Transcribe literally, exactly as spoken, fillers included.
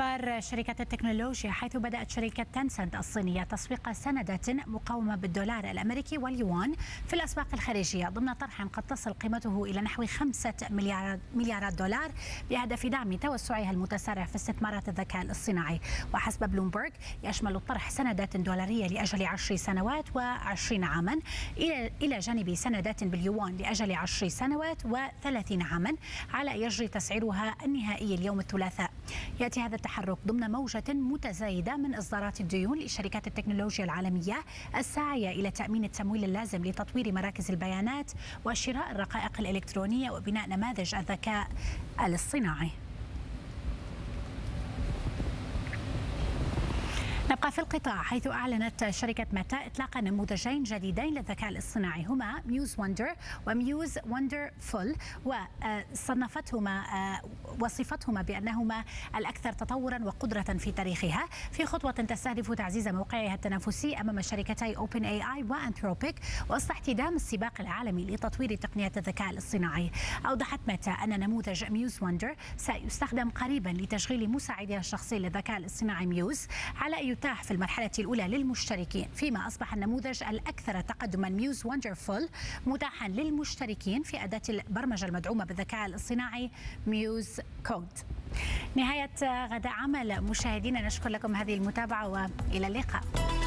أخبار شركة التكنولوجيا، حيث بدأت شركة تنسنت الصينية تسويق سندات مقاومة بالدولار الأمريكي واليوان في الأسواق الخارجية ضمن طرح قد تصل قيمته إلى نحو خمسة مليارات دولار بهدف دعم توسعها المتسارع في استثمارات الذكاء الاصطناعي. وحسب بلومبرغ يشمل الطرح سندات دولارية لأجل عشر سنوات وعشرين عاما إلى جانب سندات باليوان لأجل عشر سنوات وثلاثين عاما على يجري تسعيرها النهائي اليوم الثلاثاء. يأتي هذا التحرك ضمن موجة متزايدة من إصدارات الديون لشركات التكنولوجيا العالمية الساعية إلى تأمين التمويل اللازم لتطوير مراكز البيانات وشراء الرقائق الإلكترونية وبناء نماذج الذكاء الاصطناعي. نبقى في القطاع، حيث أعلنت شركة ميتا إطلاق نموذجين جديدين للذكاء الاصطناعي هما ميوز وندر وميوز وندر فول، وصنفتهما وصفتهما بأنهما الأكثر تطورا وقدرة في تاريخها، في خطوة تستهدف تعزيز موقعها التنافسي أمام شركتي أوبن اي اي وأنثروبيك وسط احتدام السباق العالمي لتطوير تقنيات الذكاء الاصطناعي. أوضحت ميتا أن نموذج ميوز وندر سيستخدم قريبا لتشغيل مساعدها الشخصي للذكاء الاصطناعي ميوز على يتاح في المرحلة الأولى للمشتركين، فيما أصبح النموذج الأكثر تقدما ميوز وندرفول متاحا للمشتركين في أداة البرمجة المدعومة بالذكاء الاصطناعي ميوز كود. نهاية غداء عمل مشاهدينا، نشكر لكم هذه المتابعة وإلى اللقاء.